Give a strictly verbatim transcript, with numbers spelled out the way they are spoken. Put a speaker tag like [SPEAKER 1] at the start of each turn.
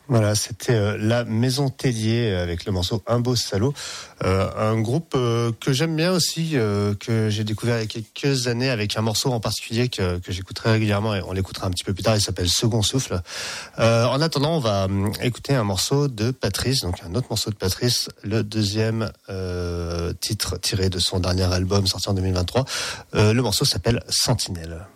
[SPEAKER 1] Voilà, c'était euh, la Maison Tellier avec le morceau Un beau salaud, euh, un groupe euh, que j'aime bien aussi, euh, que j'ai découvert il y a quelques années avec un morceau en particulier que, que j'écouterai régulièrement et on l'écoutera un petit peu plus tard. Il s'appelle Second Souffle. Euh, en attendant, on va euh, écouter un morceau de Patrice, donc un autre morceau de Patrice, le deuxième euh, titre tiré de son dernier album sorti en deux mille vingt-trois. Euh, le morceau s'appelle Sentinelle.